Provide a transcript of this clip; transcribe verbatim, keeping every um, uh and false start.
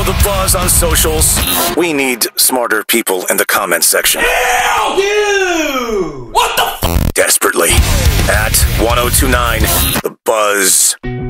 The Buzz on socials. We need smarter people in the comments section. Hell, dude! What the f? Desperately. At one oh two nine The Buzz.